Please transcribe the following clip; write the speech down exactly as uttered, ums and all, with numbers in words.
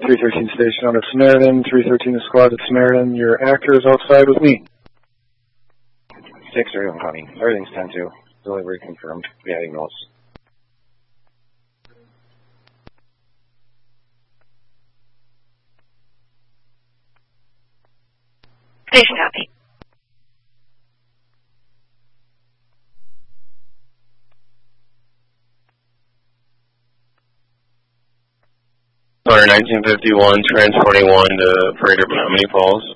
three thirteen station out at Samaritan, three thirteen the squad at Samaritan. Your actor is outside with me. six thirty-one County. Everything's ten two. Delivery confirmed. We adding notes. Station copy. Order nineteen fifty-one, transporting one to Freighter Menominee Falls.